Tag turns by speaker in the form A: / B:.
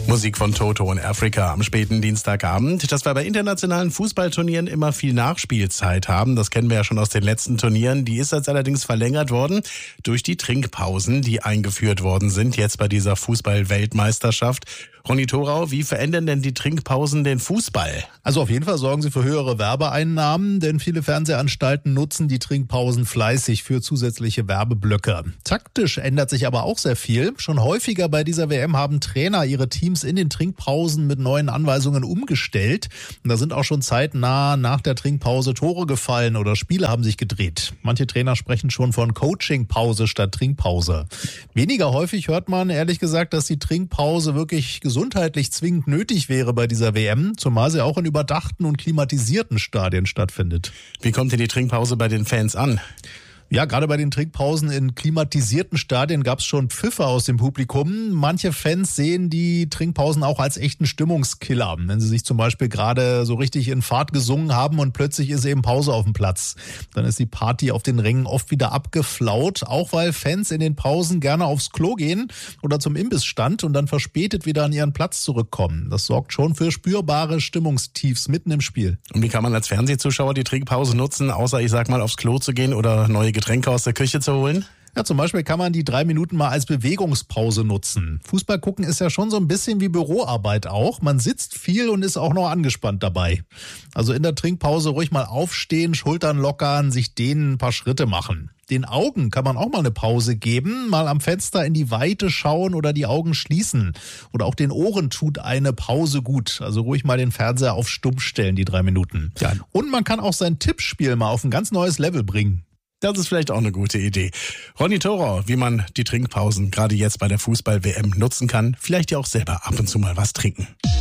A: Musik von Toto und Africa am späten Dienstagabend. Dass wir bei internationalen Fußballturnieren immer viel Nachspielzeit haben, das kennen wir ja schon aus den letzten Turnieren. Die ist jetzt allerdings verlängert worden durch die Trinkpausen, die eingeführt worden sind, jetzt bei dieser Fußball-Weltmeisterschaft. Ronny Thorau, wie verändern denn die Trinkpausen den Fußball?
B: Also auf jeden Fall sorgen sie für höhere Werbeeinnahmen, denn viele Fernsehanstalten nutzen die Trinkpausen fleißig für zusätzliche Werbeblöcke. Taktisch ändert sich aber auch sehr viel. Schon häufiger bei dieser WM haben Trainer ihre Teams in den Trinkpausen mit neuen Anweisungen umgestellt. Und da sind auch schon zeitnah nach der Trinkpause Tore gefallen oder Spiele haben sich gedreht. Manche Trainer sprechen schon von Coachingpause statt Trinkpause. Weniger häufig hört man ehrlich gesagt, dass die Trinkpause wirklich gesundheitlich zwingend nötig wäre bei dieser WM, zumal sie auch in überdachten und klimatisierten Stadien stattfindet.
A: Wie kommt denn die Trinkpause bei den Fans an?
B: Ja, gerade bei den Trinkpausen in klimatisierten Stadien gab es schon Pfiffe aus dem Publikum. Manche Fans sehen die Trinkpausen auch als echten Stimmungskiller, wenn sie sich zum Beispiel gerade so richtig in Fahrt gesungen haben und plötzlich ist eben Pause auf dem Platz. Dann ist die Party auf den Rängen oft wieder abgeflaut, auch weil Fans in den Pausen gerne aufs Klo gehen oder zum Imbissstand und dann verspätet wieder an ihren Platz zurückkommen. Das sorgt schon für spürbare Stimmungstiefs mitten im Spiel.
A: Und wie kann man als Fernsehzuschauer die Trinkpause nutzen, außer ich sag mal aufs Klo zu gehen oder neue Getränke aus der Küche zu holen?
B: Ja, zum Beispiel kann man die 3 Minuten mal als Bewegungspause nutzen. Fußball gucken ist ja schon so ein bisschen wie Büroarbeit auch. Man sitzt viel und ist auch noch angespannt dabei. Also in der Trinkpause ruhig mal aufstehen, Schultern lockern, sich dehnen, ein paar Schritte machen. Den Augen kann man auch mal eine Pause geben, mal am Fenster in die Weite schauen oder die Augen schließen. Oder auch den Ohren tut eine Pause gut. Also ruhig mal den Fernseher auf Stumm stellen, die 3 Minuten. Ja. Und man kann auch sein Tippspiel mal auf ein ganz neues Level bringen.
A: Das ist vielleicht auch eine gute Idee. Ronny Thorau, wie man die Trinkpausen gerade jetzt bei der Fußball-WM nutzen kann, vielleicht ja auch selber ab und zu mal was trinken.